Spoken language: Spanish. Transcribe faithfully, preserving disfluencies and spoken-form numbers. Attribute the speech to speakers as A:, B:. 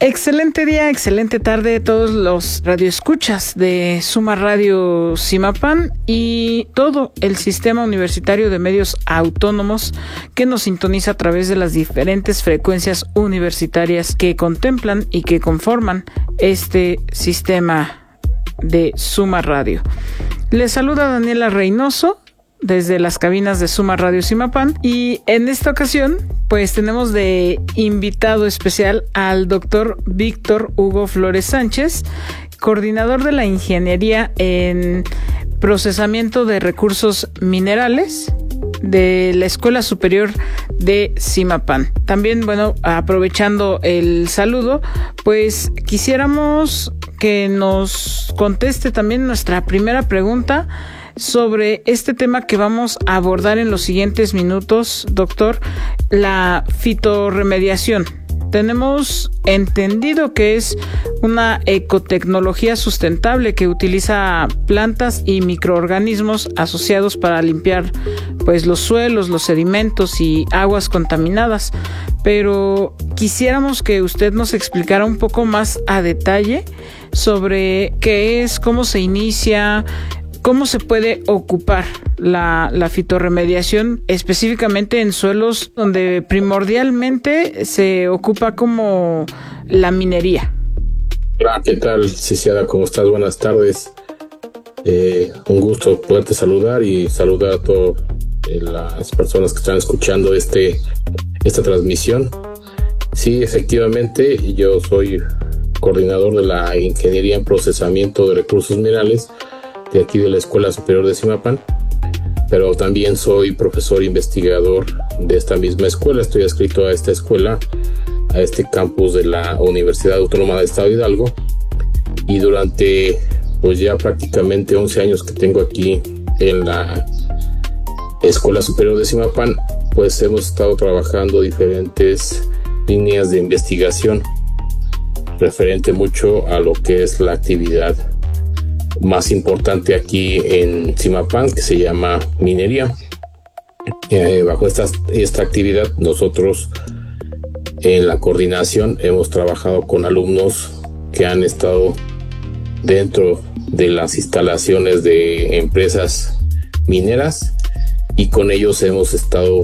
A: Excelente día, excelente tarde a todos los radioescuchas de Suma Radio Zimapán y todo el sistema universitario de medios autónomos que nos sintoniza a través de las diferentes frecuencias universitarias que contemplan y que conforman este sistema de Suma Radio. Les saluda Daniela Reynoso desde las cabinas de Suma Radio Zimapán y en esta ocasión pues tenemos de invitado especial al doctor Víctor Hugo Flores Sánchez, coordinador de la Ingeniería en Procesamiento de Recursos Minerales de la Escuela Superior de Zimapán. También, bueno, aprovechando el saludo, pues quisiéramos que nos conteste también nuestra primera pregunta sobre este tema que vamos a abordar en los siguientes minutos, doctor, la fitorremediación. Tenemos entendido que es una ecotecnología sustentable que utiliza plantas y microorganismos asociados para limpiar pues los suelos, los sedimentos y aguas contaminadas. Pero quisiéramos que usted nos explicara un poco más a detalle sobre qué es, cómo se inicia, ¿cómo se puede ocupar la, la fitorremediación específicamente en suelos donde primordialmente se ocupa como la minería?
B: Hola, ¿qué tal, Ciciada? ¿Cómo estás? Buenas tardes. Eh, un gusto poderte saludar y saludar a todas eh, las personas que están escuchando este, esta transmisión. Sí, efectivamente, yo soy coordinador de la Ingeniería en Procesamiento de Recursos Minerales de aquí de la Escuela Superior de Zimapán, pero también soy profesor investigador de esta misma escuela. Estoy adscrito a esta escuela, a este campus de la Universidad Autónoma del Estado de Hidalgo, y durante pues ya prácticamente once años que tengo aquí en la Escuela Superior de Zimapán, pues hemos estado trabajando diferentes líneas de investigación referente mucho a lo que es la actividad más importante aquí en Zimapán, que se llama minería. Eh, bajo esta, esta actividad nosotros en la coordinación hemos trabajado con alumnos que han estado dentro de las instalaciones de empresas mineras y con ellos hemos estado